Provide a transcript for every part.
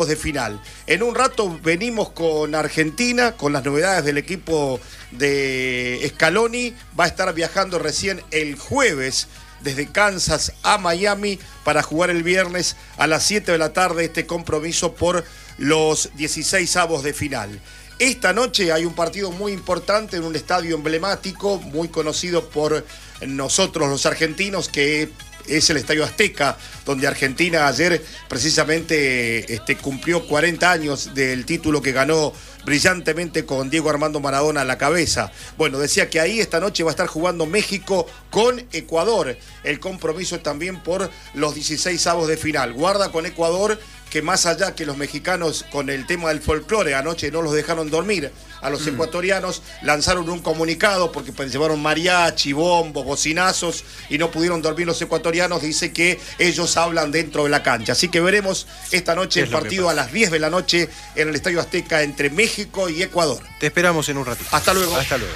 de final. En un rato venimos con Argentina, con las novedades del equipo de Scaloni. Va a estar viajando recién el jueves desde Kansas a Miami para jugar el viernes a las 7 de la tarde este compromiso por los 16avos de final. Esta noche hay un partido muy importante en un estadio emblemático, muy conocido por nosotros los argentinos, que es el Estadio Azteca, donde Argentina ayer precisamente cumplió 40 años del título que ganó brillantemente con Diego Armando Maradona a la cabeza. Bueno, decía que ahí esta noche va a estar jugando México con Ecuador. El compromiso también por los 16avos de final. Guarda con Ecuador, que más allá que los mexicanos con el tema del folclore, anoche no los dejaron dormir a los ecuatorianos, lanzaron un comunicado porque llevaron mariachi, bombo, bocinazos y no pudieron dormir los ecuatorianos. Dice que ellos hablan dentro de la cancha. Así que veremos esta noche el partido a las 10 de la noche en el Estadio Azteca entre México y Ecuador. Te esperamos en un ratito. Hasta luego. Hasta luego.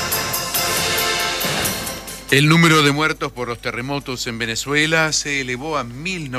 El número de muertos por los terremotos en Venezuela se elevó a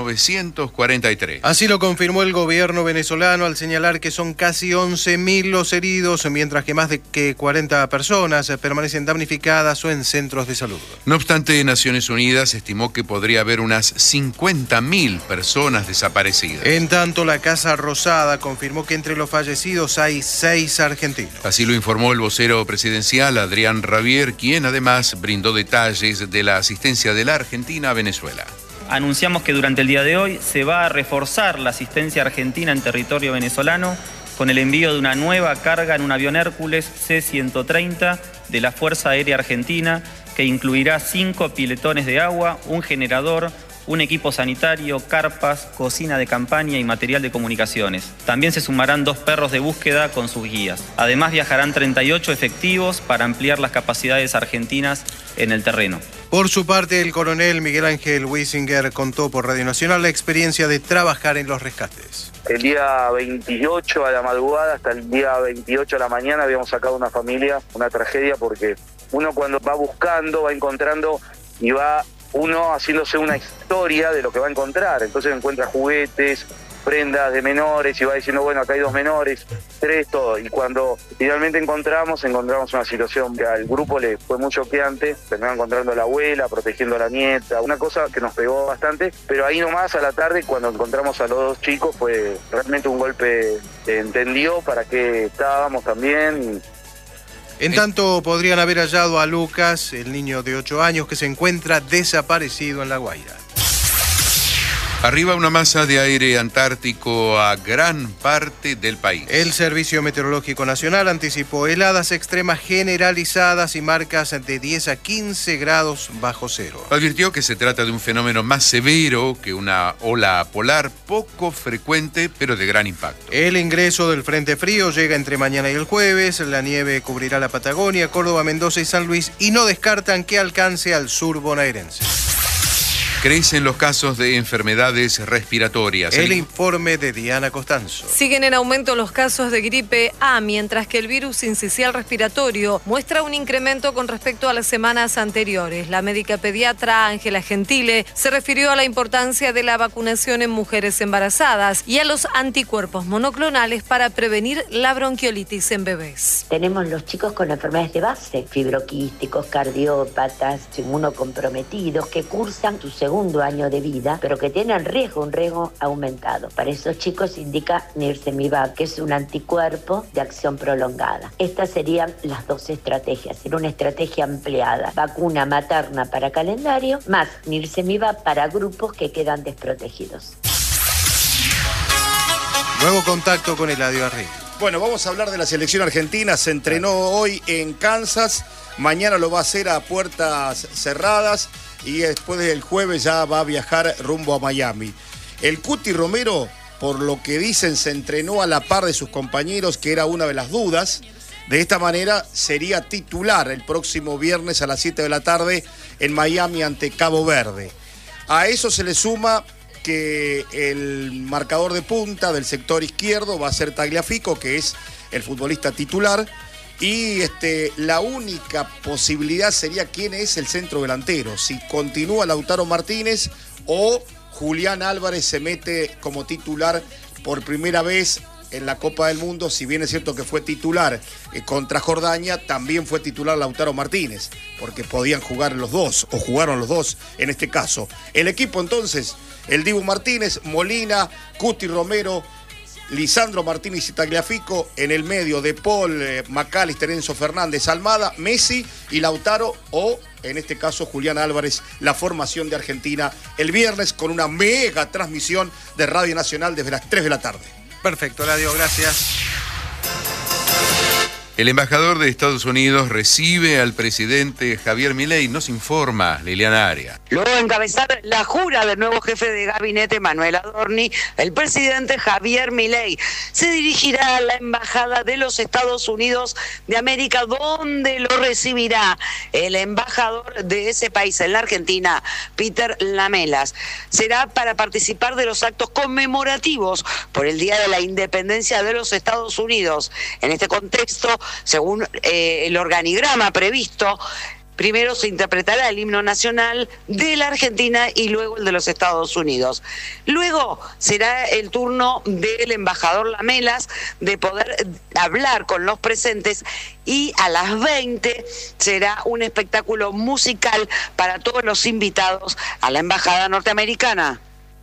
1943. Así lo confirmó el gobierno venezolano al señalar que son casi 11.000 los heridos, mientras que más de 40 personas permanecen damnificadas o en centros de salud. No obstante, Naciones Unidas estimó que podría haber unas 50.000 personas desaparecidas. En tanto, la Casa Rosada confirmó que entre los fallecidos hay 6 argentinos. Así lo informó el vocero presidencial, Adrián Rabier, quien además brindó detalles de la asistencia de la Argentina a Venezuela. Anunciamos que durante el día de hoy se va a reforzar la asistencia argentina en territorio venezolano con el envío de una nueva carga en un avión Hércules C-130 de la Fuerza Aérea Argentina, que incluirá 5 piletones de agua, un generador, un equipo sanitario, carpas, cocina de campaña y material de comunicaciones. También se sumarán 2 perros de búsqueda con sus guías. Además viajarán 38 efectivos para ampliar las capacidades argentinas en el terreno. Por su parte, el coronel Miguel Ángel Wiesinger contó por Radio Nacional la experiencia de trabajar en los rescates. El día 28 a la madrugada hasta el día 28 a la mañana habíamos sacado una familia, una tragedia, porque uno cuando va buscando, va encontrando y va uno haciéndose una historia de lo que va a encontrar. Entonces encuentra juguetes, prendas de menores y va diciendo, bueno, acá hay 2 menores, 3, todo. Y cuando finalmente encontramos una situación que al grupo le fue muy choqueante. Terminó encontrando a la abuela, protegiendo a la nieta, una cosa que nos pegó bastante. Pero ahí nomás a la tarde, cuando encontramos a los 2 chicos, fue realmente un golpe. Entendió para qué estábamos también. En tanto, podrían haber hallado a Lucas, el niño de 8 años que se encuentra desaparecido en La Guaira. Arriba una masa de aire antártico a gran parte del país. El Servicio Meteorológico Nacional anticipó heladas extremas generalizadas y marcas de 10 a 15 grados bajo cero. Advirtió que se trata de un fenómeno más severo que una ola polar, poco frecuente pero de gran impacto. El ingreso del Frente Frío llega entre mañana y el jueves. La nieve cubrirá la Patagonia, Córdoba, Mendoza y San Luis y no descartan que alcance al sur bonaerense. Crecen los casos de enfermedades respiratorias. El informe de Diana Costanzo. Siguen en aumento los casos de gripe A, mientras que el virus sincicial respiratorio muestra un incremento con respecto a las semanas anteriores. La médica pediatra Ángela Gentile se refirió a la importancia de la vacunación en mujeres embarazadas y a los anticuerpos monoclonales para prevenir la bronquiolitis en bebés. Tenemos los chicos con enfermedades de base, fibroquísticos, cardiópatas, inmunocomprometidos, que cursan su segundo año de vida, pero que tienen un riesgo aumentado. Para esos chicos indica Nirsevimab, que es un anticuerpo de acción prolongada. Estas serían las 2 estrategias, en una estrategia ampliada. Vacuna materna para calendario, más Nirsevimab para grupos que quedan desprotegidos. Nuevo contacto con Eladio Arregui. Bueno, vamos a hablar de la selección argentina. Se entrenó hoy en Kansas, mañana lo va a hacer a puertas cerradas y después del jueves ya va a viajar rumbo a Miami. El Cuti Romero, por lo que dicen, se entrenó a la par de sus compañeros, que era una de las dudas. De esta manera sería titular el próximo viernes a las 7 de la tarde en Miami ante Cabo Verde. A eso se le suma que el marcador de punta del sector izquierdo va a ser Tagliafico, que es el futbolista titular. Y la única posibilidad sería quién es el centro delantero, si continúa Lautaro Martínez o Julián Álvarez se mete como titular por primera vez en la Copa del Mundo. Si bien es cierto que fue titular contra Jordania, también fue titular Lautaro Martínez, porque podían jugar los dos, o jugaron los dos en este caso. El equipo entonces, el Dibu Martínez, Molina, Cuti Romero, Lisandro Martínez y Tagliafico, en el medio De Paul, McAllister, Enzo Fernández, Almada, Messi y Lautaro, o en este caso Julián Álvarez, la formación de Argentina el viernes con una mega transmisión de Radio Nacional desde las 3 de la tarde. Perfecto, Eladio, gracias. El embajador de Estados Unidos recibe al presidente Javier Milei, nos informa Liliana Aria. Luego de encabezar la jura del nuevo jefe de gabinete, Manuel Adorni, el presidente Javier Milei se dirigirá a la Embajada de los Estados Unidos de América, donde lo recibirá el embajador de ese país en la Argentina, Peter Lamelas. Será para participar de los actos conmemorativos por el Día de la Independencia de los Estados Unidos. En este contexto, según el organigrama previsto, primero se interpretará el himno nacional de la Argentina y luego el de los Estados Unidos. Luego será el turno del embajador Lamelas de poder hablar con los presentes, y a las 20 será un espectáculo musical para todos los invitados a la embajada norteamericana.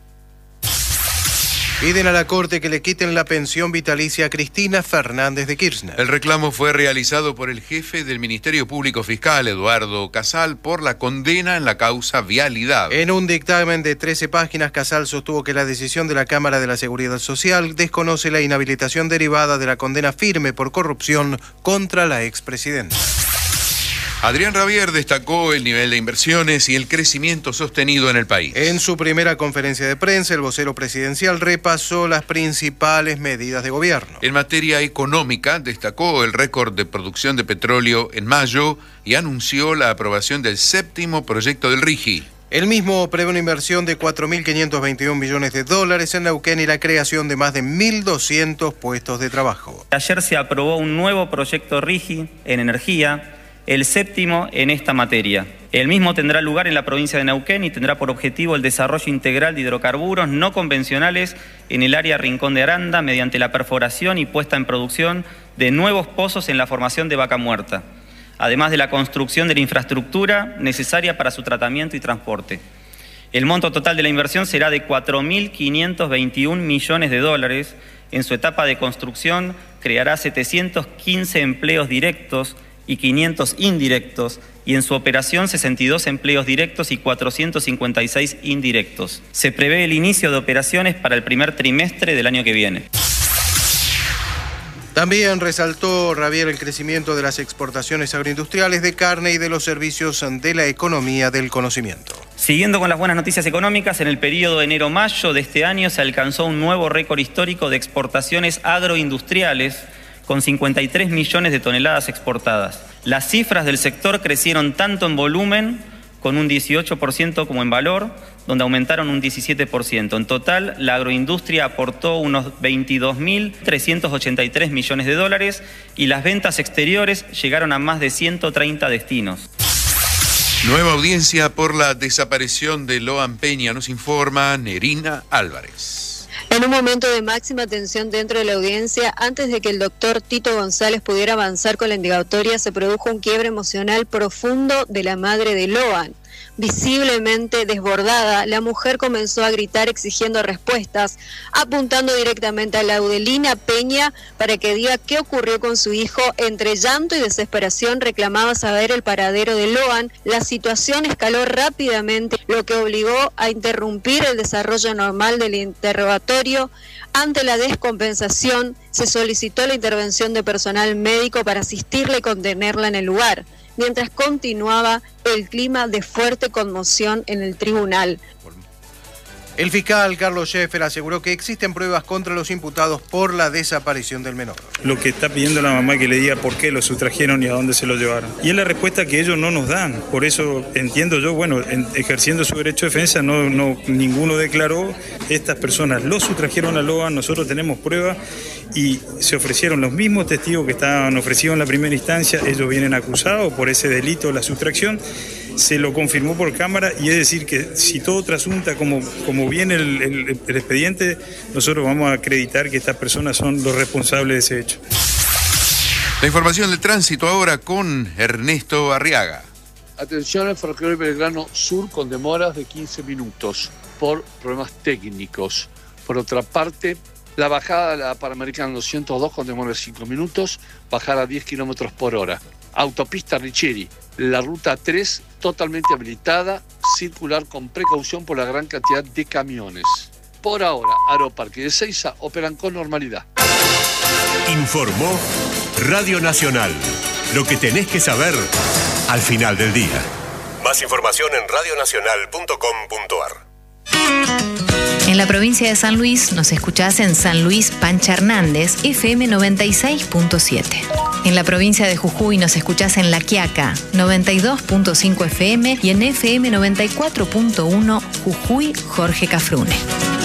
Piden a la Corte que le quiten la pensión vitalicia a Cristina Fernández de Kirchner. El reclamo fue realizado por el jefe del Ministerio Público Fiscal, Eduardo Casal, por la condena en la causa Vialidad. En un dictamen de 13 páginas, Casal sostuvo que la decisión de la Cámara de la Seguridad Social desconoce la inhabilitación derivada de la condena firme por corrupción contra la expresidenta. Adrián Rabier destacó el nivel de inversiones y el crecimiento sostenido en el país. En su primera conferencia de prensa, el vocero presidencial repasó las principales medidas de gobierno. En materia económica, destacó el récord de producción de petróleo en mayo y anunció la aprobación del 7º proyecto del RIGI. El mismo prevé una inversión de 4.521 millones de dólares en Neuquén y la creación de más de 1.200 puestos de trabajo. Ayer se aprobó un nuevo proyecto RIGI en energía, el 7º en esta materia. El mismo tendrá lugar en la provincia de Neuquén y tendrá por objetivo el desarrollo integral de hidrocarburos no convencionales en el área Rincón de Aranda mediante la perforación y puesta en producción de nuevos pozos en la formación de Vaca Muerta, además de la construcción de la infraestructura necesaria para su tratamiento y transporte. El monto total de la inversión será de 4.521 millones de dólares. En su etapa de construcción creará 715 empleos directos y 500 indirectos, y en su operación 62 empleos directos y 456 indirectos. Se prevé el inicio de operaciones para el primer trimestre del año que viene. También resaltó Rabier el crecimiento de las exportaciones agroindustriales de carne y de los servicios de la economía del conocimiento. Siguiendo con las buenas noticias económicas, en el periodo enero-mayo de este año se alcanzó un nuevo récord histórico de exportaciones agroindustriales, con 53 millones de toneladas exportadas. Las cifras del sector crecieron tanto en volumen, con un 18%, como en valor, donde aumentaron un 17%. En total, la agroindustria aportó unos 22.383 millones de dólares y las ventas exteriores llegaron a más de 130 destinos. Nueva audiencia por la desaparición de Loan Peña, nos informa Nerina Álvarez. En un momento de máxima tensión dentro de la audiencia, antes de que el doctor Tito González pudiera avanzar con la indagatoria, se produjo un quiebre emocional profundo de la madre de Loan. Visiblemente desbordada, la mujer comenzó a gritar exigiendo respuestas, apuntando directamente a Laudelina Peña para que diga qué ocurrió con su hijo. Entre llanto y desesperación reclamaba saber el paradero de Loan. La situación escaló rápidamente, lo que obligó a interrumpir el desarrollo normal del interrogatorio. Ante la descompensación, se solicitó la intervención de personal médico para asistirla y contenerla en el lugar, mientras continuaba el clima de fuerte conmoción en el tribunal. El fiscal Carlos Scheffer aseguró que existen pruebas contra los imputados por la desaparición del menor. Lo que está pidiendo la mamá es que le diga por qué lo sustrajeron y a dónde se lo llevaron. Y es la respuesta que ellos no nos dan. Por eso entiendo yo, ejerciendo su derecho de defensa, ninguno declaró. Estas personas lo sustrajeron a Loan, nosotros tenemos pruebas y se ofrecieron los mismos testigos que estaban ofrecidos en la primera instancia. Ellos vienen acusados por ese delito, la sustracción. se lo confirmó por cámara, y es decir que si todo trasunta como viene el expediente, nosotros vamos a acreditar que estas personas son los responsables de ese hecho. La información del tránsito ahora con Ernesto Arriaga. Atención al ferrocarril Belgrano Sur con demoras de 15 por problemas técnicos. Por otra parte, la bajada de la Panamericana 202 con demora de 5 minutos, bajar a 10 km/h. Autopista Richieri, la ruta 3 totalmente habilitada, circular con precaución por la gran cantidad de camiones. Por ahora, Aeroparque de Ezeiza operan con normalidad. Informó Radio Nacional. Lo que tenés que saber al final del día. Más información en radionacional.com.ar. En la provincia de San Luis nos escuchás en San Luis Pancha Hernández, FM 96.7. En la provincia de Jujuy nos escuchás en La Quiaca, 92.5 FM y en FM 94.1 Jujuy Jorge Cafrune.